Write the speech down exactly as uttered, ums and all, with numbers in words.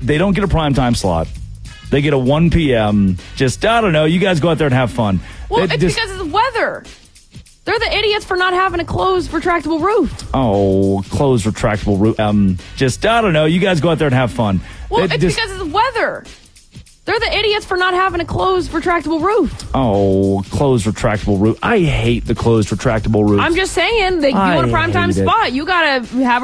they don't get a primetime slot. They get a one p.m. Just, I don't know, you guys go out there and have fun. Well, They it's just- because of the weather. They're the idiots for not having a closed retractable roof. Oh, closed retractable roof. Um, just, I don't know, you guys go out there and have fun. Well, They it's just- because of the weather. They're the idiots for not having a closed retractable roof. Oh, closed retractable roof. I hate the closed retractable roof. I'm just saying that you I want a primetime hate it. spot. You got to have